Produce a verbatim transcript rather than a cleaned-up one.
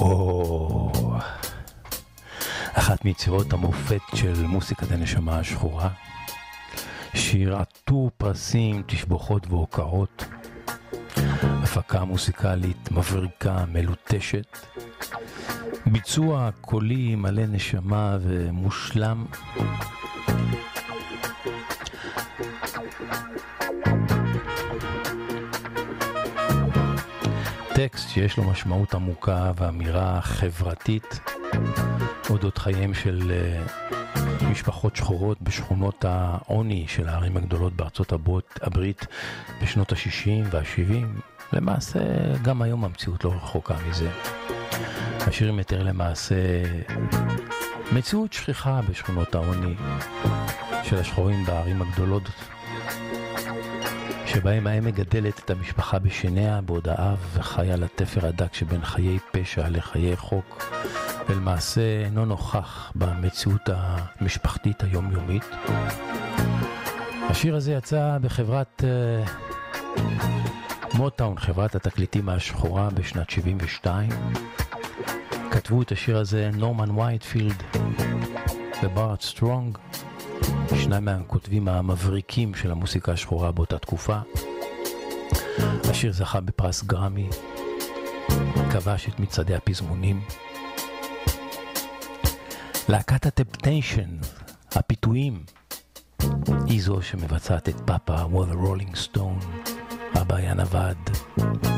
או, אחת מיצירות המופת של מוסיקת הנשמה השחורה, שיר עטור פרסים, תשבחות והוקרות, הפקה מוסיקלית מבריקה, מלוטשת, ביצוע קולי מלא נשמה ומושלם. טקסט שיש לו משמעות עמוקה ואמירה חברתית אודות חייהם של משפחות שחורות בשכונות העוני של הערים הגדולות בארצות הברית בשנות ה-שישים וה-שבעים. למעשה גם היום המציאות לא רחוקה מזה. השיר מתאר למעשה מציאות שכיחה בשכונות העוני של השחורים בערים הגדולות, שבהם האם מגדלת את המשפחה בשיניה בעוד האב וחיה לתפר הדק שבין חיי פשע לחיי חוק, ולמעשה אינו נוכח במציאות המשפחתית היומיומית. השיר הזה יצא בחברת מוטאון, חברת התקליטים השחורה, בשנת שבעים ושתיים. כתבו את השיר הזה נורמן וייטפילד וברט סטרונג, שניים מהכותבים המבריקים של המוסיקה השחורה באותה תקופה. השיר זכה בפרס גרמי, כבש את מצעדי הפזמונים. להקת הטמפטיישן, הפיתויים, היא זו שמבצעת את פאפה וול רולינג סטון. אבא היה נווד.